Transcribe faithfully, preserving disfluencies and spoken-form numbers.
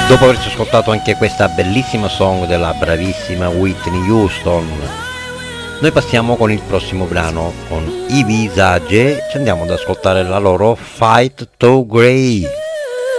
Dopo averci ascoltato anche questa bellissima song della bravissima Whitney Houston, noi passiamo con il prossimo brano, con i Visage, ci andiamo ad ascoltare la loro Fight to Grey.